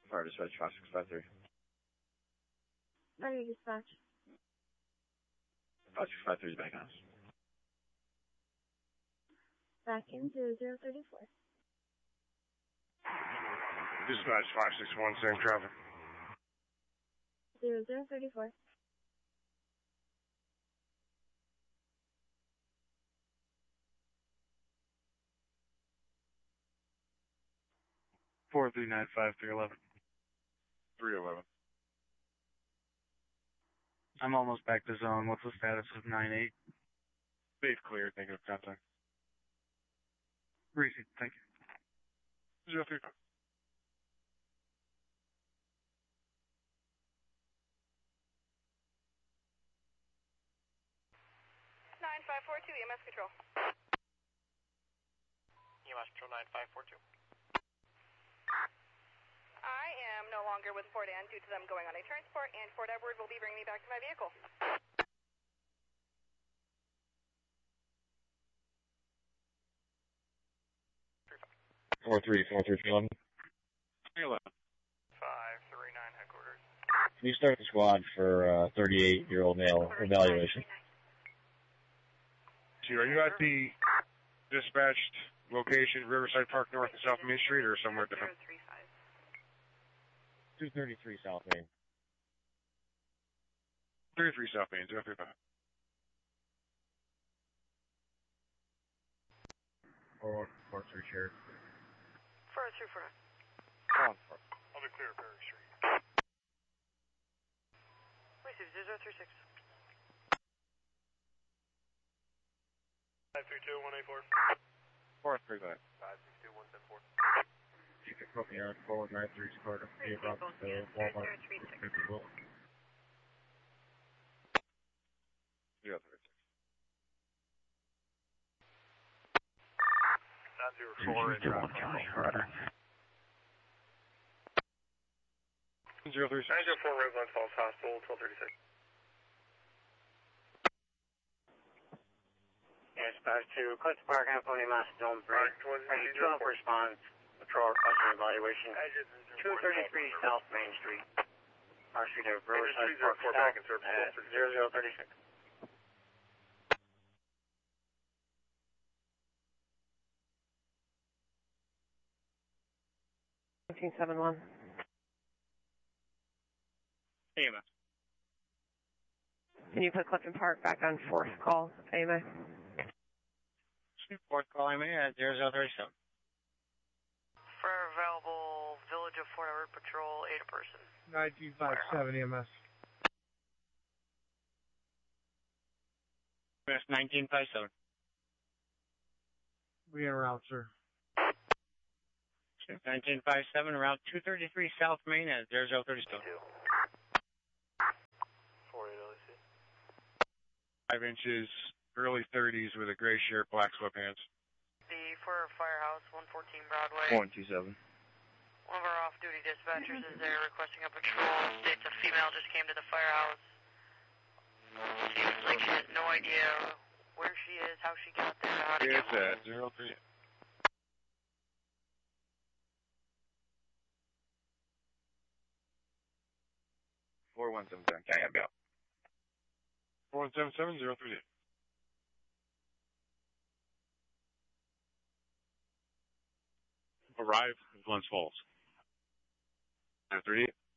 Fire dispatch 5653. Fire dispatch. 5653 is back on us. Back in 0034. Dispatch 561, same traffic. 0034. Four 395 311. I'm almost back to zone. What's the status of 98? Safe clear, negative contact. Receipt, thank you. 035. EMS Control. EMS Control 9542. I am no longer with Fort Ann due to them going on a transport, and Fort Edward will be bringing me back to my vehicle. 43411. 311. 539 headquarters. Can you start the squad for 38-year-old male evaluation? Are you at the dispatched location, Riverside Park North and South Main Street, or somewhere different? 233 South Main. 33 South Main, 035. Or 43 Sheriff. 434. Come on, I'll be clear, Perry Street. Receive 0036. 532-184. 435. 562-174. You can put me on forward 93 Sparta. Walmart. 036. 904 in traffic. 036. 904 Roseland Falls Hospital, 1236. Dispatch to Clifton Park, Anthony, Mass. Zone 3. Ready 12 response. Patrol requesting evaluation. 233 South Main Street. Our street of Riverside Park South at 0036. 1971. AMA. Can you put Clifton Park back on fourth call, AMA? Fourth call AMA at 0037. For available Village of Fort Edward Patrol, 8 a person. 1957 EMS. EMS 1957. We en route, sir. 1957, Route 233 South Main at 0032. 48 LAC. 5 inches, early 30s with a gray shirt, black sweatpants. The for Firehouse, 114 Broadway. 127. One of our off-duty dispatchers is there requesting a patrol. States a female just came to the firehouse. Seems like she has no idea where she is, how she got there, how to get It's home. at 03. Four 177. Okay, I've got. 4177 038. Arrive in Glens Falls. 938.